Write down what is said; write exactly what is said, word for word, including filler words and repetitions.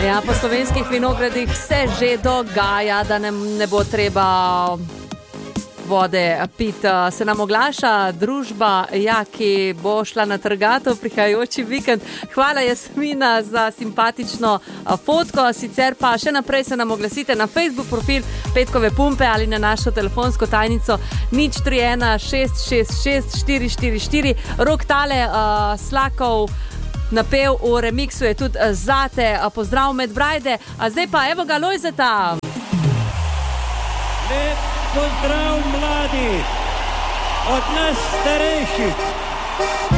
Ja, po slovenskih vinogradih se že dogaja, da ne, ne bo treba vode piti. Se nam oglaša družba, ja, ki bo šla na trgatev prihajajoči vikend. Hvala, Jasmina, za simpatično fotko. Sicer pa še naprej se nam oglasite na Facebook profil Petkove pumpe ali na našo telefonsko tajnico nič tri ena šest šest šest štiri štiri štiri. Rok tale uh, Slakov napev v remiksu je tudi zate. Pozdrav med Brajde. A zdaj pa evo ga Lojzeta. Lep pozdrav mladi od nas starejših.